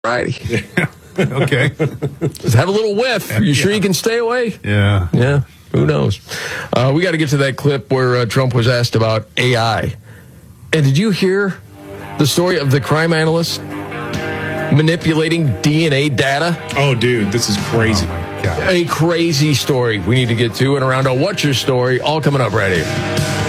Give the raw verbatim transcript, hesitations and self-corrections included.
Friday. Okay. Just have a little whiff. You sure you can stay away? Yeah. Yeah. Who knows? Uh, we got to get to that clip where uh, Trump was asked about A I. And did you hear the story of the crime analyst manipulating D N A data? Oh, dude, this is crazy. Oh, A crazy story we need to get to. And around a What's Your Story, all coming up right here.